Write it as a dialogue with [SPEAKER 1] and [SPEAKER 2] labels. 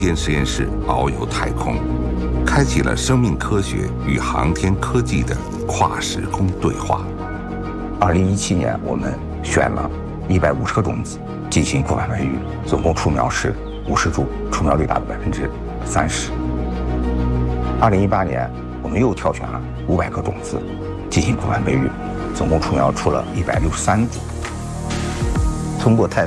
[SPEAKER 1] 电实验室遨游太空，开启了生命科学与航天科技的跨时空对话。
[SPEAKER 2] 2017年，我们选了150个种子进行复返培育，总共出苗是50株，出苗率达到30%。2018年，我们又挑选了500个种子进行复返培育，总共出苗出了163株。通过太